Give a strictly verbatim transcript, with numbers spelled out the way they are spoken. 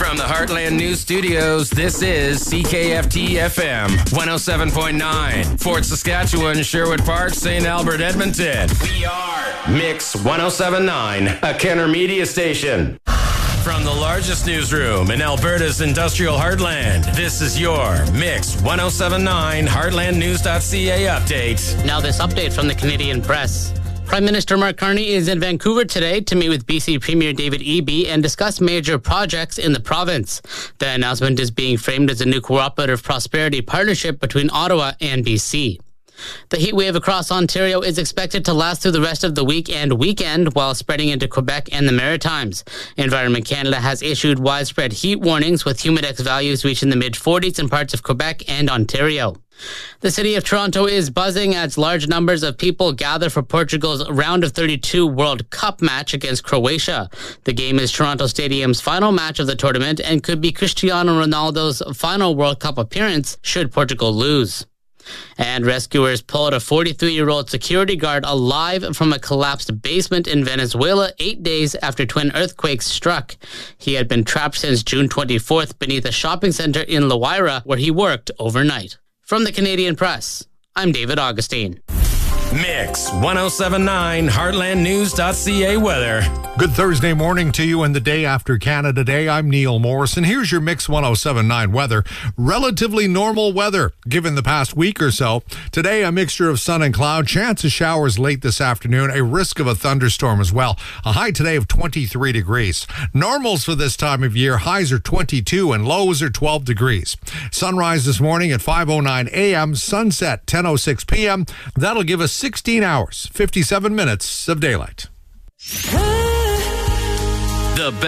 From the Heartland News Studios, this is C K F T F M one oh seven point nine. Fort Saskatchewan, Sherwood Park, Saint Albert, Edmonton. We are Mix one oh seven point nine, a Kenner Media station. From the largest newsroom in Alberta's industrial heartland, this is your Mix one oh seven point nine Heartland News dot C A update. Now this update from the Canadian Press. Prime Minister Mark Carney is in Vancouver today to meet with B C Premier David Eby and discuss major projects in the province. The announcement is being framed as a new cooperative prosperity partnership between Ottawa and B C. The heat wave across Ontario is expected to last through the rest of the week and weekend while spreading into Quebec and the Maritimes. Environment Canada has issued widespread heat warnings with humidex values reaching the mid forties in parts of Quebec and Ontario. The city of Toronto is buzzing as large numbers of people gather for Portugal's round of thirty-two World Cup match against Croatia. The game is Toronto Stadium's final match of the tournament and could be Cristiano Ronaldo's final World Cup appearance should Portugal lose. And rescuers pulled a forty-three-year-old security guard alive from a collapsed basement in Venezuela eight days after twin earthquakes struck. He had been trapped since June twenty-fourth beneath a shopping center in La Guaira where he worked overnight. From the Canadian Press, I'm David Augustine. Mix one oh seven point nine Heartland News dot C A weather. Good Thursday morning to you and the day after Canada Day. I'm Neil Morrison. Here's your Mix one oh seven point nine weather. Relatively normal weather given the past week or so. Today, a mixture of sun and cloud. Chance of showers late this afternoon. A risk of a thunderstorm as well. A high today of twenty-three degrees. Normals for this time of year. Highs are twenty-two and lows are twelve degrees. Sunrise this morning at five oh nine a.m. Sunset ten oh six p.m. That'll give us sixteen hours, fifty-seven minutes of daylight. The